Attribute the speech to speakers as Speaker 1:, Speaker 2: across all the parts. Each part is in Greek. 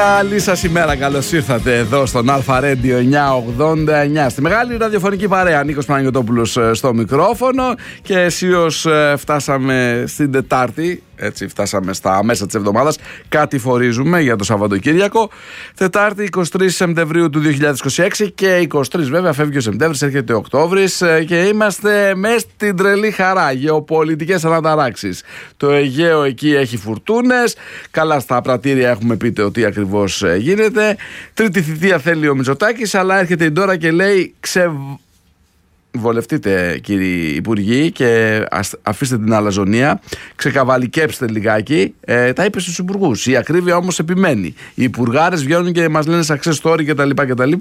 Speaker 1: Καλή σας ημέρα, καλώς ήρθατε εδώ στον Αλφα Radio 989 στη μεγάλη ραδιοφωνική παρέα. Νίκος Παναγιωτόπουλος στο μικρόφωνο και αισίως φτάσαμε στην Τετάρτη. Έτσι φτάσαμε στα μέσα της εβδομάδας. Κάτι φορίζουμε για το Σαββατοκύριακο. Τετάρτη 23 Σεπτεμβρίου του 2026 και 23 βέβαια φεύγει ο Σεπτέμβρης, έρχεται ο Οκτώβρης και είμαστε μέσα στην τρελή χαρά. Γεωπολιτικές αναταράξεις. Το Αιγαίο εκεί έχει φουρτούνες. Καλά, στα πρατήρια έχουμε πει ότι ακριβώς γίνεται. Τρίτη θητεία θέλει ο Μητσοτάκης, αλλά έρχεται η Ντόρα και λέει βολευτείτε κύριοι υπουργοί και αφήστε την αλαζονία, ξεκαβαλικέψτε λιγάκι. Τα είπε στους υπουργούς. Η ακρίβεια όμως επιμένει. Οι υπουργάρες βγαίνουν και μας λένε success story κτλ.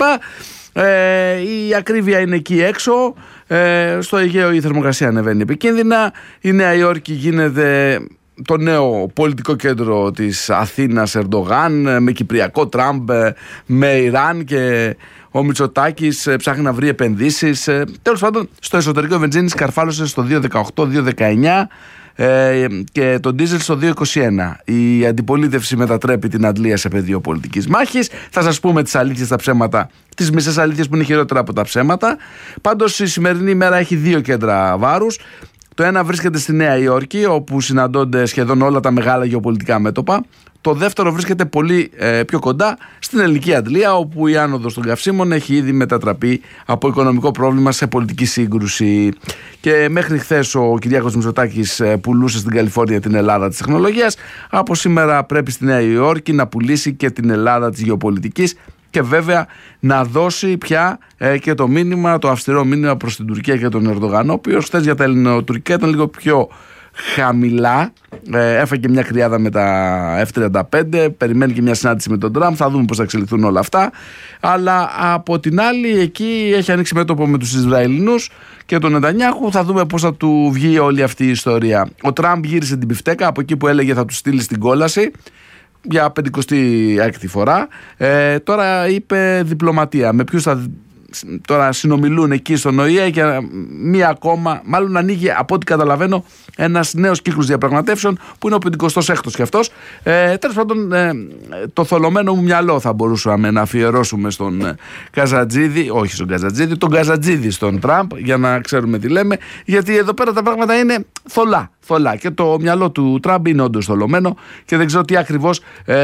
Speaker 1: Η ακρίβεια είναι εκεί έξω. Στο Αιγαίο η θερμοκρασία ανεβαίνει επικίνδυνα. Η Νέα Υόρκη γίνεται το νέο πολιτικό κέντρο της Αθήνας Ερντογάν, με κυπριακό Τραμπ, με Ιράν, και ο Μητσοτάκης ψάχνει να βρει επενδύσεις. Τέλος πάντων, στο εσωτερικό βενζίνη σκαρφάλωσε στο 2,18-2,19 και το ντίζελ στο 2,21. Η αντιπολίτευση μετατρέπει την Αντλία σε πεδίο πολιτικής μάχης. Θα σας πούμε τις αλήθειες, τα ψέματα, τις μισές αλήθειες που είναι χειρότερα από τα ψέματα. Πάντως η σημερινή ημέρα έχει δύο κέντρα βάρους. Το ένα βρίσκεται στη Νέα Υόρκη, όπου συναντώνται σχεδόν όλα τα μεγάλα γεωπολιτικά μέτωπα. Το δεύτερο βρίσκεται πολύ πιο κοντά στην ελληνική Αντλία, όπου η άνοδος των καυσίμων έχει ήδη μετατραπεί από οικονομικό πρόβλημα σε πολιτική σύγκρουση. Και μέχρι χθες ο Κυριάκος Μητσοτάκης πουλούσε στην Καλιφόρνια την Ελλάδα της τεχνολογίας. Από σήμερα πρέπει στη Νέα Υόρκη να πουλήσει και την Ελλάδα της γεωπολιτικής. Και βέβαια να δώσει πια και το μήνυμα, το αυστηρό μήνυμα προς την Τουρκία και τον Ερντογάν, ο οποίος χθες για τα ελληνοτουρκικά ήταν λίγο πιο χαμηλά. Έφαγε μια κρυάδα με τα F-35, περιμένει και μια συνάντηση με τον Τραμπ. Θα δούμε πώς θα εξελιχθούν όλα αυτά. Αλλά από την άλλη, εκεί έχει ανοίξει μέτωπο με τους Ισραηλινούς και τον Νετανιάχου. Θα δούμε πώς θα του βγει όλη αυτή η ιστορία. Ο Τραμπ γύρισε την πιφτέκα από εκεί που έλεγε θα του στείλει στην κόλαση για 56η φορά. Τώρα είπε διπλωματία. Με ποιους θα τώρα συνομιλούν εκεί στον ΟΗΕ και μία ακόμα, μάλλον ανοίγει από ό,τι καταλαβαίνω ένας νέος κύκλος διαπραγματεύσεων που είναι ο 56ος και αυτός. Τέλος πάντων, το θολωμένο μου μυαλό θα μπορούσαμε να αφιερώσουμε στον Καζατζίδη, όχι στον Καζατζίδη, τον Καζατζίδη στον Τραμπ, για να ξέρουμε τι λέμε, γιατί εδώ πέρα τα πράγματα είναι θολά και το μυαλό του Τραμπ είναι όντως θολωμένο και δεν ξέρω τι ακριβώς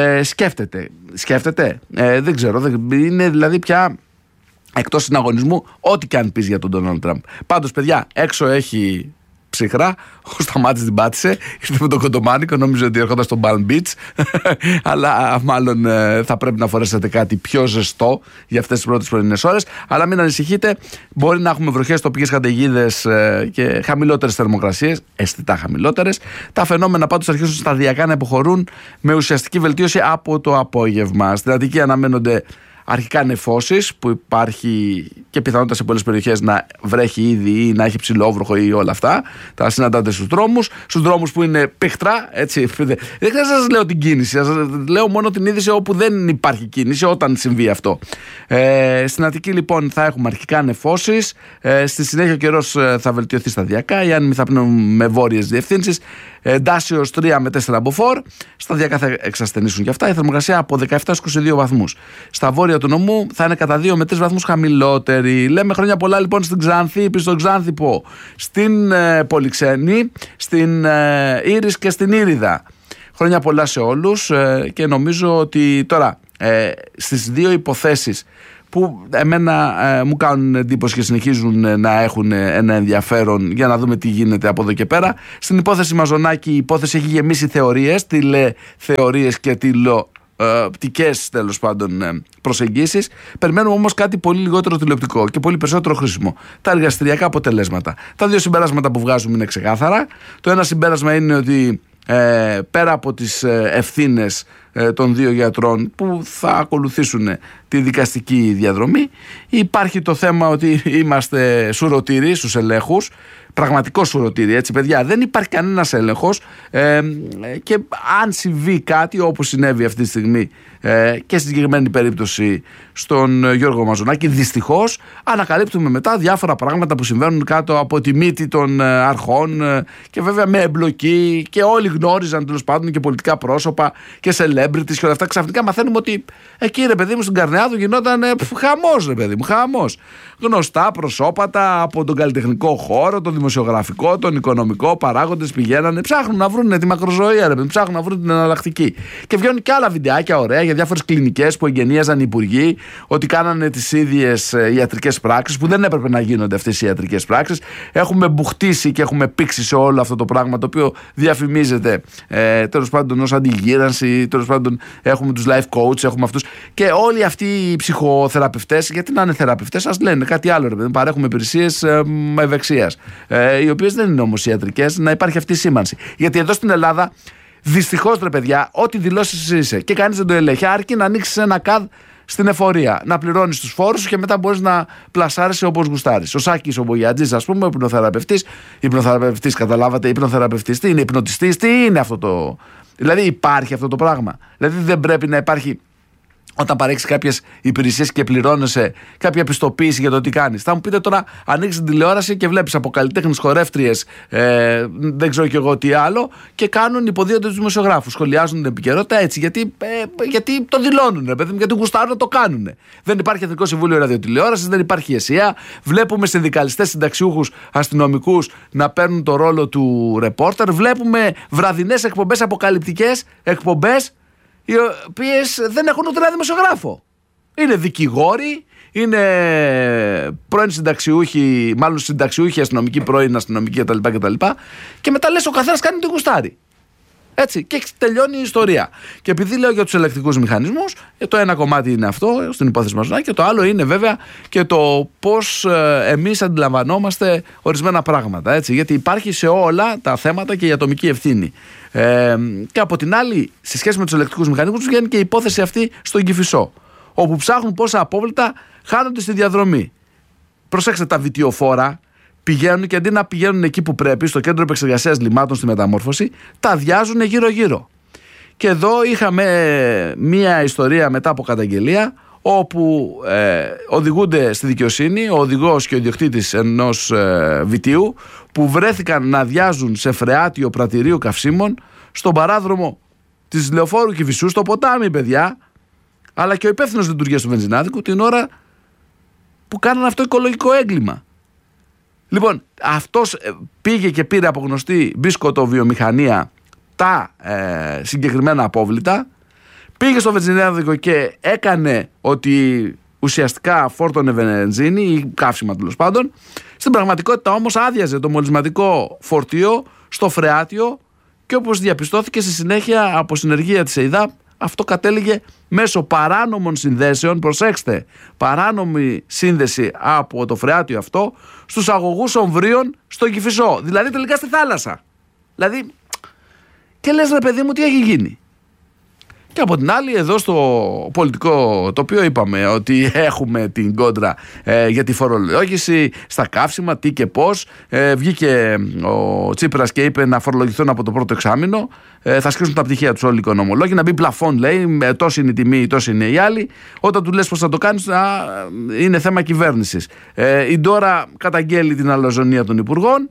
Speaker 1: σκέφτεται, δεν ξέρω, είναι δηλαδή πια εκτός συναγωνισμού ό,τι και αν πεις για τον Ντόναλντ Τραμπ. Πάντως παιδιά, έξω έχει ψυχρά, ο Σταμάτης την πάτησε, ήρθε με το κοντομάνικο, νόμιζε ότι έρχονταν στο Palm Beach, αλλά μάλλον θα πρέπει να φορέσετε κάτι πιο ζεστό για αυτές τις πρώτες πρωινές ώρες. Αλλά μην ανησυχείτε, μπορεί να έχουμε βροχές, τοπικές καταιγίδες και χαμηλότερες θερμοκρασίες, αισθητά χαμηλότερες. Τα φαινόμενα πάντως αρχίζουν σταδιακά να υποχωρούν με ουσιαστική βελτίωση από το απόγευμα. Στην Αττική αναμένονται αρχικά νεφώσεις, που υπάρχει και πιθανότητα σε πολλές περιοχές να βρέχει ήδη ή να έχει ψηλόβροχο ή όλα αυτά. Τα συναντάτε στους δρόμους που είναι πιχτρά, έτσι. Δεν χρειάζεται να σας λέω την κίνηση, σας λέω μόνο την είδηση όπου δεν υπάρχει κίνηση, όταν συμβεί αυτό. Στην Αττική λοιπόν θα έχουμε αρχικά νεφώσεις, στη συνέχεια ο καιρός θα βελτιωθεί σταδιακά, οι άνεμοι θα πνέουν με βόρειες διευθύνσεις, εντάσσεως 3 με 4 μποφόρ, σταδιακά θα εξασθενήσουν και αυτά. Η θερμοκρασία από 17-22 βαθμούς. Στα βόρεια του νομού θα είναι κατά 2 με 3 βαθμούς χαμηλότερη. Λέμε χρόνια πολλά λοιπόν στην Ξάνθη, στον Ξάνθηπο, στην Πολυξένη, στην Ήρης και στην Ήριδα. Χρόνια πολλά σε όλους και νομίζω ότι τώρα στις δύο υποθέσεις που εμένα μου κάνουν εντύπωση και συνεχίζουν να έχουν ένα ενδιαφέρον για να δούμε τι γίνεται από εδώ και πέρα. Στην υπόθεση Μαζονάκη η υπόθεση έχει γεμίσει θεωρίες, τηλεθεωρίες και τηλεοπτικές τέλος πάντων προσεγγίσεις. Περιμένουμε όμως κάτι πολύ λιγότερο τηλεοπτικό και πολύ περισσότερο χρήσιμο. Τα εργαστηριακά αποτελέσματα. Τα δύο συμπεράσματα που βγάζουμε είναι ξεκάθαρα. Το ένα συμπέρασμα είναι ότι πέρα από τις ευθύνες των δύο γιατρών που θα ακολουθήσουν τη δικαστική διαδρομή, υπάρχει το θέμα ότι είμαστε σουρωτήροι στους ελέγχους, πραγματικό σουρωτήρι, έτσι παιδιά, δεν υπάρχει κανένας έλεγχος και αν συμβεί κάτι όπως συνέβη αυτή τη στιγμή και στη συγκεκριμένη περίπτωση στον Γιώργο Μαζονάκη, δυστυχώς ανακαλύπτουμε μετά διάφορα πράγματα που συμβαίνουν κάτω από τη μύτη των αρχών και βέβαια με εμπλοκή, και όλοι γνώριζαν τέλος πάντων και πολιτικά πρόσωπα και celebrities celebrities και όλα αυτά. Ξαφνικά μαθαίνουμε ότι εκεί, ρε παιδί μου, στην Καρνεάδου γινόταν χαμός, ρε παιδί μου, χαμός. Γνωστά προσώπατα από τον καλλιτεχνικό χώρο, τον δημοσιογραφικό, τον οικονομικό, παράγοντες πηγαίνανε, ψάχνουν να βρουν τη μακροζωία, ρε παιδί μου, ψάχνουν να βρουν την εναλλακτική. Και βγαίνουν και άλλα βιντεάκια ωραία για διάφορες κλινικές που εγγενίαζαν οι υπουργοί, ότι κάνανε τις ίδιες ιατρικές πράξεις που δεν έπρεπε να γίνονται αυτές οι ιατρικές πράξεις. Έχουμε μπουχτίσει και έχουμε πήξει σε όλο αυτό το πράγμα το οποίο διαφημίζεται τέλος πάντων ως αντιγύρανση. Τέλος πάντων έχουμε τους life coach, έχουμε αυτούς. Και όλοι αυτοί οι ψυχοθεραπευτές, γιατί να είναι θεραπευτές, ας λένε κάτι άλλο. Ρε, παρέχουμε υπηρεσίες ευεξίας, οι οποίες δεν είναι όμως ιατρικές, να υπάρχει αυτή η σήμανση. Γιατί εδώ στην Ελλάδα, δυστυχώς, ρε παιδιά, ό,τι δηλώσεις είσαι και κανείς δεν το ελέγχει, αρκεί να ανοίξεις ένα ΚΑΔ στην εφορία, να πληρώνεις τους φόρους σου και μετά μπορείς να πλασάρεσαι όπως γουστάρεις. Ο Σάκης ο Μπογιατζής, ας πούμε, ο υπνοθεραπευτής, καταλάβατε, υπνοθεραπευτής, τι είναι, υπνοτιστής, τι είναι αυτό το. Δηλαδή υπάρχει αυτό το πράγμα. Δηλαδή δεν πρέπει να υπάρχει. Όταν παρέχεις κάποιες υπηρεσίες και πληρώνεσαι κάποια πιστοποίηση για το τι κάνεις. Θα μου πείτε τώρα, ανοίξεις την τηλεόραση και βλέπεις από καλλιτέχνες, χορεύτριες, δεν ξέρω κι εγώ τι άλλο, και κάνουν, υποδίονται τους δημοσιογράφους. Σχολιάζουν την επικαιρότητα έτσι, γιατί το δηλώνουν, γιατί γουστάρουν να το κάνουν. Δεν υπάρχει Εθνικό Συμβούλιο Ραδιοτηλεόρασης, δεν υπάρχει ΕΣΥΑ. Βλέπουμε συνδικαλιστές, συνταξιούχους, αστυνομικούς να παίρνουν το ρόλο του ρεπόρτερ. Βλέπουμε βραδινές εκπομπές, αποκαλυπτικές εκπομπές, οι οποίες δεν έχουν ούτε ένα δημοσιογράφο. Είναι δικηγόροι, είναι πρώην συνταξιούχοι, μάλλον συνταξιούχοι αστυνομικοί, πρώην αστυνομικοί κτλ. Και μετά λες ο καθένας κάνει τι γουστάρει. Έτσι, και τελειώνει η ιστορία. Και επειδή λέω για τους ελεκτικούς μηχανισμούς, το ένα κομμάτι είναι αυτό, στην υπόθεση μας, και το άλλο είναι βέβαια και το πώς εμείς αντιλαμβανόμαστε ορισμένα πράγματα. Έτσι, γιατί υπάρχει σε όλα τα θέματα και η ατομική ευθύνη. Και από την άλλη, σε σχέση με τους ελεκτικούς μηχανισμούς, βγαίνει και η υπόθεση αυτή στον Κηφισό, όπου ψάχνουν πόσα απόβλητα χάνονται στη διαδρομή. Προσέξτε, τα βιτιοφόρα πηγαίνουν και αντί να πηγαίνουν εκεί που πρέπει, στο κέντρο επεξεργασίας λιμάτων στη Μεταμόρφωση, τα αδειάζουν γύρω-γύρω. Και εδώ είχαμε μία ιστορία μετά από καταγγελία, όπου οδηγούνται στη δικαιοσύνη ο οδηγός και ο ιδιοκτήτης ενός βιτίου, που βρέθηκαν να αδειάζουν σε φρεάτιο πρατηρίου καυσίμων στον παράδρομο της Λεωφόρου Κηφισού, στο ποτάμι, παιδιά, αλλά και ο υπεύθυνος λειτουργίας του βενζινάδικου την ώρα που κάνανε αυτό οικολογικό έγκλημα. Λοιπόν, αυτός πήγε και πήρε από γνωστή μπισκοτοβιομηχανία τα συγκεκριμένα απόβλητα, πήγε στο βενζινάδικο και έκανε ότι ουσιαστικά φόρτωνε βενζίνη ή καύσιμα, τέλος πάντων. Στην πραγματικότητα όμως άδειαζε το μολυσματικό φορτίο στο φρεάτιο, και όπως διαπιστώθηκε στη συνέχεια από συνεργεία της ΕΙΔΑΠ, αυτό κατέληγε μέσω παράνομων συνδέσεων, προσέξτε, παράνομη σύνδεση από το φρεάτιο αυτό στους αγωγούς ομβρίων στο Κηφισό, δηλαδή τελικά στη θάλασσα. Δηλαδή, και λες, ρε παιδί μου, τι έχει γίνει. Και από την άλλη, εδώ στο πολιτικό τοπίο είπαμε ότι έχουμε την κόντρα για τη φορολόγηση στα καύσιμα, τι και πώς. Βγήκε ο Τσίπρας και είπε να φορολογηθούν από το πρώτο εξάμηνο. Θα σκίσουν τα πτυχία τους όλοι οι οικονομολόγοι, να μπει πλαφόν, λέει, τόση είναι η τιμή, τόση είναι η άλλη. Όταν του λες πώς θα το κάνεις, είναι θέμα κυβέρνησης. Η Ντόρα καταγγέλει την αλαζονία των υπουργών.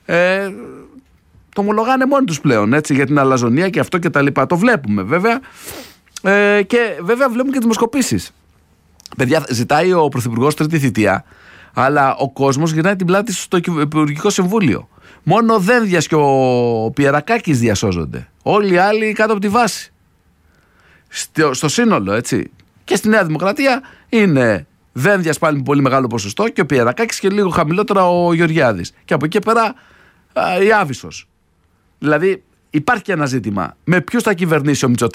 Speaker 1: Το ομολογάνε μόνοι τους πλέον, έτσι, για την αλαζονία και αυτό και τα λοιπά. Το βλέπουμε βέβαια. Και βέβαια βλέπουμε και τις δημοσκοπήσεις. Παιδιά, ζητάει ο Πρωθυπουργός τρίτη θητεία, αλλά ο κόσμος γυρνάει την πλάτη στο Υπουργικό Συμβούλιο. Μόνο ο Δένδιας και ο Πιερακάκης διασώζονται. Όλοι οι άλλοι κάτω από τη βάση. Στο σύνολο, έτσι. Και στη Νέα Δημοκρατία είναι Δένδιας πάλι με πολύ μεγάλο ποσοστό και ο Πιερακάκης και λίγο χαμηλότερα ο Γεωργιάδης. Και από εκεί πέρα η Άβυσσος. Δηλαδή υπάρχει και ένα ζήτημα. Με ποιους θα κυβερνήσει ο Μητσοτάκης?